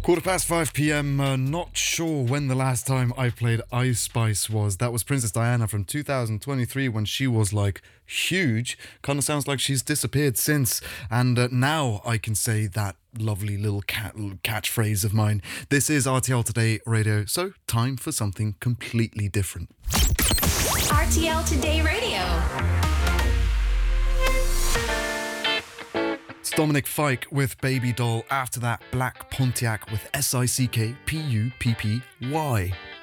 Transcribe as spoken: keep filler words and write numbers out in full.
Quarter past five p.m. Uh, not sure when the last time I played Ice Spice was. That was Princess Diana from two thousand twenty-three when she was like huge. Kind of sounds like she's disappeared since. And uh, now I can say that lovely little cat little catchphrase of mine. This is R T L Today Radio, so time for something completely different. R T L Today Radio. It's Dominic Fike with Baby Doll. After that, Black Pontiac with S I C K P U P P Y.